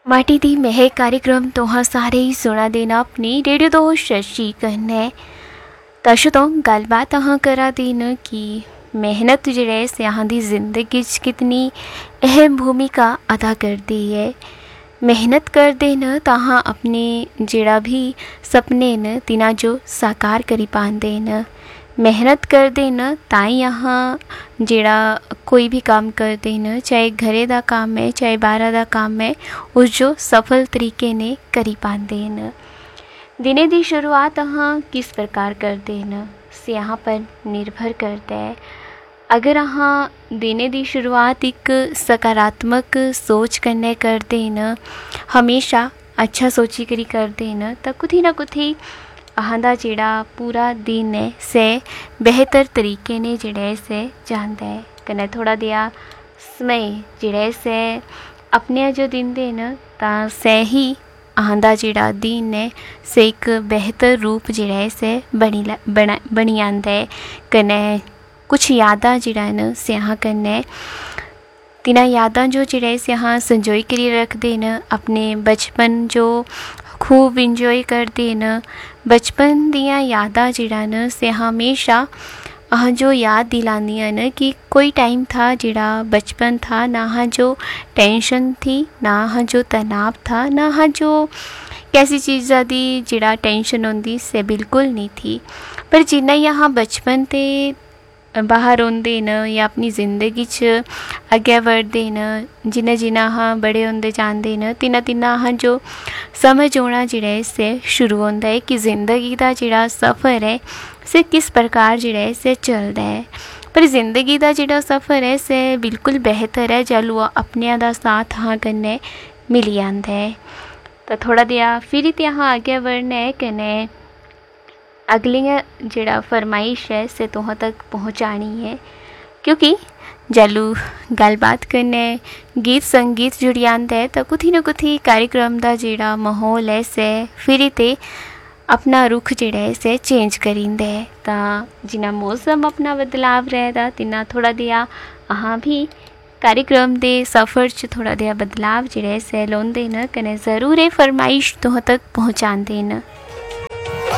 माटी दी महक कार्यक्रम तुहां सारे ही सुना देना अपनी रेडियो दोस्त शशि कन्नै। तो गलबात अहां करा देन कि मेहनत जेह्ड़ा ऐ अहां दी जिंदगी च कितनी अहम भूमिका अदा करदी है। मेहनत करदे न तां अहां अपने जेह्ड़ा भी सपने न तिन्हां जो साकार करी पांदे न। मेहनत करदे न ताई अहां जेह्ड़ा कोई भी काम करदे न, चाहे घरे दा काम है चाहे बाहरा दा काम है, उस जो सफल तरीके ने करी पांदे न। दिने दी शुरुआत अहां किस प्रकार करदे न से यहाँ पर निर्भर करता है। अगर अहां दिने दी शुरुआत एक सकारात्मक सोच कन्नै करदे न, हमेशा अच्छा सोची करी करदे न, तां कुथी ना कुथी अहां दा जेह्ड़ा पूरा दिन है से बेहतर तरीके ने जेह्ड़ा ऐ से जांदा है। कन्नै थोड़ा देआ समय जेह्ड़ा ऐ से अपने जो दिंदे न तां से ही अहां दा जेह्ड़ा दिन है से एक बेहतर रूप जेह्ड़ा ऐ से बनी आंदा है। कन्नै कुछ यादां जेह्ड़ा न से अहां कन्नै तिन्हां यादां जो जेह्ड़ा ऐ से अहां संजोई करी रखदे न। अपने बचपन जो खूब इंजॉय करदे न। बचपन दियां यादां जेह्ड़ा न से हमेशा अहां जो याद दिलांदियां न कि कोई टाइम था जेह्ड़ा बचपन था, ना हाँ जो टेंशन थी, ना हाँ जो तनाव था, ना हाँ जो कैसी चीज़ां दी जेह्ड़ा टेंशन होंदी से बिल्कुल नहीं थी। पर जिन्ना ही अहां बचपन ते बाहर होंदे न या अपनी ज़िंदगी च अग्गै बढ़दे न, जिन्ना जिन्ना अहां बड़े होंदे जांदे न, तिन्ना तिन्ना अहां जो समझ औना जेह्ड़ा ऐ से शुरू होंदा है कि ज़िंदगी दा जेह्ड़ा सफ़र है से किस प्रकार जेह्ड़ा ऐ से चलदा है। पर जिंदगी दा जेह्ड़ा सफ़र है से बिल्कुल बेहतर है जैलूं अपनियां दा साथ अहां कन्नै मिली आंदा है। तो थोड़ा देआ फिर ते अहां अग्गै बढ़ना है। कन्नै अगली जेह्ड़ा फरमाइश है से तुहां तक पहुँचानी है, क्योंकि जैलूं गलबात कन्नै गीत संगीत जुड़ी आंदा है तो कुथी ना कुथी कार्यक्रम दा जेह्ड़ा माहौल है से फिर ते अपना रुख जेह्ड़ा है से चेंज करींदा है। तां जिन्ना मौसम अपना बदलाव रहदा तिन्ना थोड़ा देआ अहां भी कार्यक्रम दे सफ़र च थोड़ा देआ बदलाव जेह्ड़ा ऐ से लौंदे न। कन्नै ज़रूर एह् फरमाइश तुहां तक पहुँचांदे न।